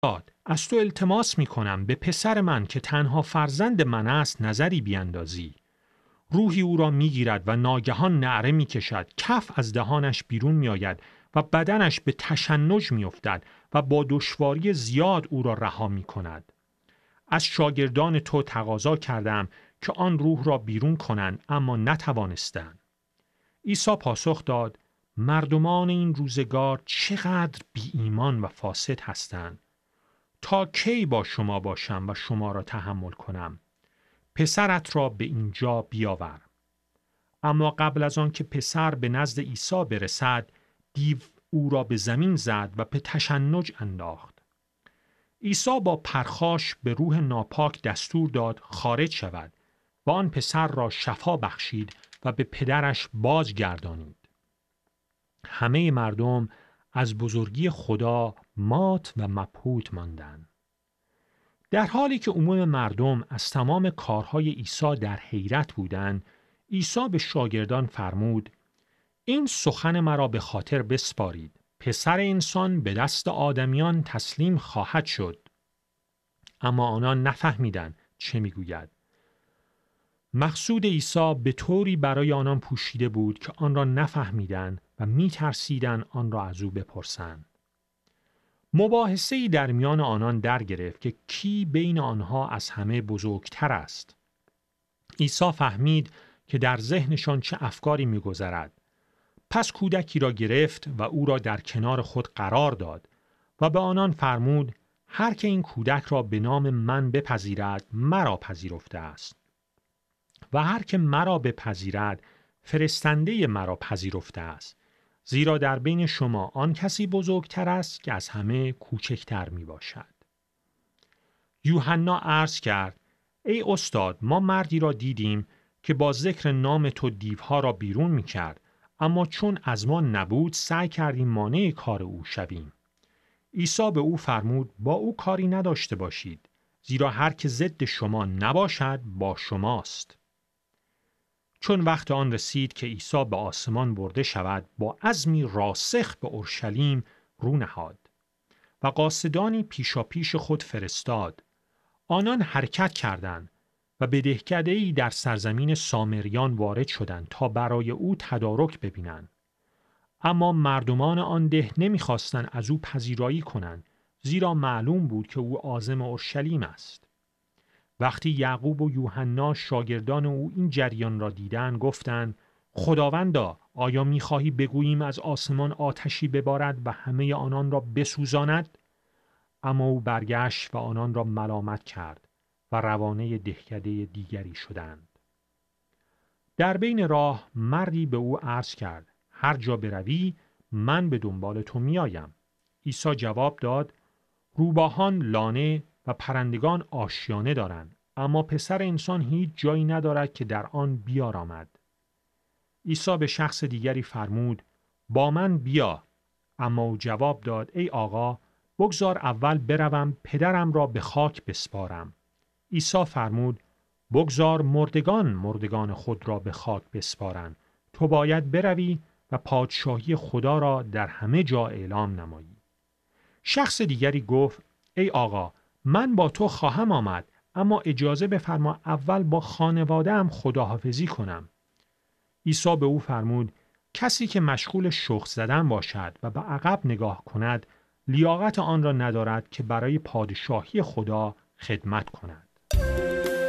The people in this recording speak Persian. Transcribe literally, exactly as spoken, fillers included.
داد از تو التماس می کنم به پسر من که تنها فرزند من است نظری بیندازی. روحی او را می گیرد و ناگهان نعره می کشد، کف از دهانش بیرون می آید و بدنش به تشنج می افتد و با دشواری زیاد او را رها می کند. از شاگردان تو تقاضا کردم که آن روح را بیرون کنند اما نتوانستند. عیسی پاسخ داد مردمان این روزگار چقدر بی ایمان و فاسد هستند. تا کی با شما باشم و شما را تحمل کنم؟ پسرت را به اینجا بیاور. اما قبل از آن که پسر به نزد عیسی برسد، دیو او را به زمین زد و به تشنج انداخت. عیسی با پرخاش به روح ناپاک دستور داد خارج شود و آن پسر را شفا بخشید و به پدرش بازگردانید. همه مردم از بزرگی خدا مات و مبهوت ماندند. در حالی که عموم مردم از تمام کارهای عیسی در حیرت بودند، عیسی به شاگردان فرمود این سخن مرا به خاطر بسپارید. پسر انسان به دست آدمیان تسلیم خواهد شد. اما آنان نفهمیدند چه میگوید. مقصود عیسی به طوری برای آنان پوشیده بود که آن را نفهمیدند و میترسیدند آن را از او بپرسند. مباحثه‌ای در میان آنان در گرفت که کی بین آنها از همه بزرگتر است. عیسی فهمید که در ذهنشان چه افکاری می‌گذرد. پس کودکی را گرفت و او را در کنار خود قرار داد و به آنان فرمود هر که این کودک را به نام من بپذیرد مرا پذیرفته است و هر که مرا بپذیرد فرستنده مرا پذیرفته است. زیرا در بین شما آن کسی بزرگتر است که از همه کوچکتر می باشد. یوحنا عرض کرد ای استاد ما مردی را دیدیم که با ذکر نام تو دیوها را بیرون می کرد، اما چون از ما نبود سعی کردیم مانع کار او شویم. عیسی به او فرمود با او کاری نداشته باشید، زیرا هر که ضد شما نباشد با شماست. چون وقت آن رسید که عیسی به آسمان برده شود، با عزمی راسخ به اورشلیم رو نهاد و قاصدانی پیشا پیش خود فرستاد. آنان حرکت کردند و به دهکده‌ای در سرزمین سامریان وارد شدند تا برای او تدارک ببینند. اما مردمان آن ده نمیخواستند از او پذیرایی کنند، زیرا معلوم بود که او عازم اورشلیم است. وقتی یعقوب و یوحنا شاگردان او این جریان را دیدند گفتند خداوندا آیا میخواهی بگوییم از آسمان آتشی ببارد و همه آنان را بسوزاند؟ اما او برگشت و آنان را ملامت کرد و روانه دهکده دیگری شدند. در بین راه مردی به او عرض کرد هر جا بروی من به دنبال تو میآیم. عیسی جواب داد روباهان لانه و پرندگان آشیانه دارند، اما پسر انسان هیچ جایی ندارد که در آن بیارامد. عیسی به شخص دیگری فرمود با من بیا، اما او جواب داد ای آقا بگذار اول بروم پدرم را به خاک بسپارم. عیسی فرمود بگذار مردگان مردگان خود را به خاک بسپارند، تو باید بروی و پادشاهی خدا را در همه جا اعلام نمایی. شخص دیگری گفت ای آقا من با تو خواهم آمد، اما اجازه بفرما اول با خانواده‌ام خداحافظی کنم. عیسی به او فرمود کسی که مشغول شخم زدن باشد و به عقب نگاه کند لیاقت آن را ندارد که برای پادشاهی خدا خدمت کند.